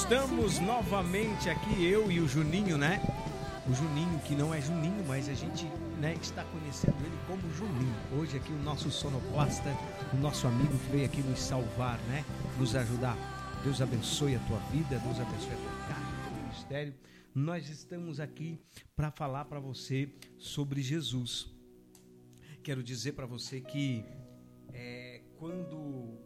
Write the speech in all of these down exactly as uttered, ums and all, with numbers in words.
Estamos novamente aqui, eu e o Juninho, né? O Juninho, que não é Juninho, mas a gente, né, está conhecendo ele como Juninho. Hoje aqui o nosso sonoplasta, o nosso amigo que veio aqui nos salvar, né? Nos ajudar. Deus abençoe a tua vida, Deus abençoe a tua casa, o teu ministério. Nós estamos aqui para falar para você sobre Jesus. Quero dizer para você que é, quando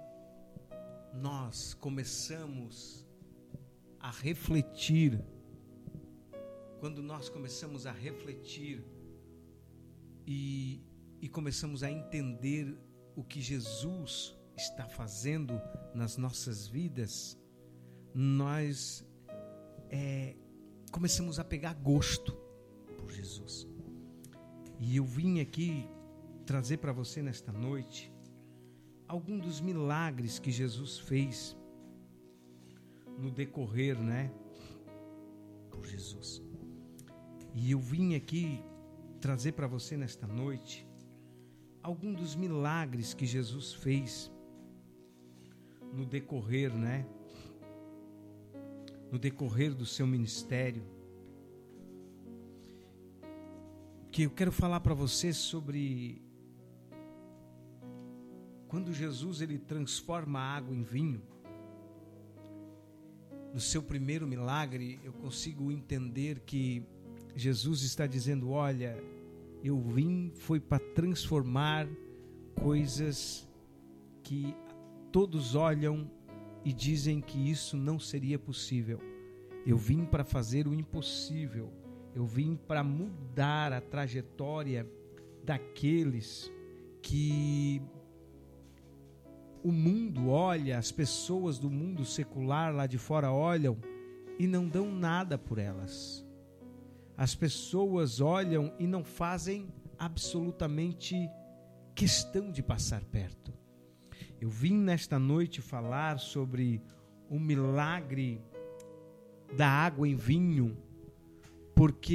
nós começamos a refletir, quando nós começamos a refletir e, e começamos a entender o que Jesus está fazendo nas nossas vidas, nós é, começamos a pegar gosto por Jesus. E eu vim aqui trazer para você nesta noite alguns dos milagres que Jesus fez no decorrer, né, por Jesus. E eu vim aqui trazer para você nesta noite alguns dos milagres que Jesus fez no decorrer, né, no decorrer do seu ministério. Que eu quero falar para você sobre quando Jesus ele transforma a água em vinho. No seu primeiro milagre, eu consigo entender que Jesus está dizendo: olha, eu vim foi para transformar coisas que todos olham e dizem que isso não seria possível. Eu vim para fazer o impossível. Eu vim para mudar a trajetória daqueles que o mundo olha, as pessoas do mundo secular lá de fora olham e não dão nada por elas. As pessoas olham e não fazem absolutamente questão de passar perto. Eu vim nesta noite falar sobre o milagre da água em vinho, porque